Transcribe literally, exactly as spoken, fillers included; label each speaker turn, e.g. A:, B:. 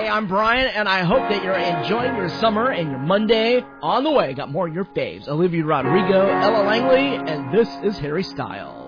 A: Hey, I'm Brian, and I hope that you're enjoying your summer and your Monday on the way. Got more of your faves. Olivia Rodrigo, Ella Langley, and this is Harry Styles.